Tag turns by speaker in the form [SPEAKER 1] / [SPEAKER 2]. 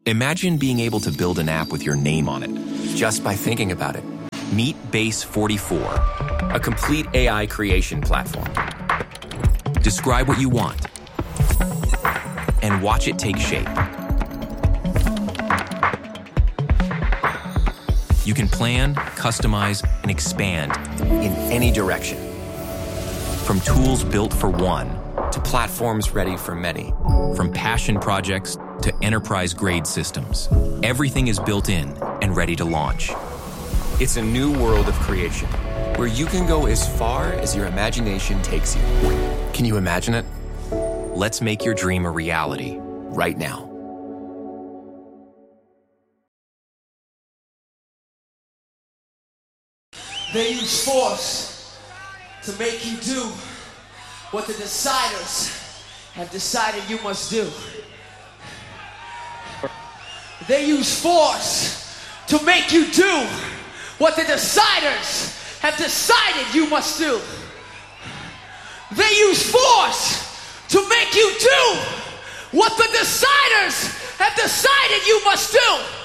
[SPEAKER 1] Imagine being able to build an app with your name on it, just by thinking about it. Meet Base 44, a complete AI creation platform. Describe what you want, and watch it take shape. You can plan, customize, and expand in any direction. From tools built for one to platforms ready for many. From passion projects to enterprise-grade systems. Everything is built in and ready to launch. It's a new world of creation, where you can go as far as your imagination takes you. Can you imagine it? Let's make your dream a reality right now.
[SPEAKER 2] They use force to make you do what the deciders have decided you must do. They use force to make you do what the deciders have decided you must do. They use force to make you do what the deciders have decided you must do.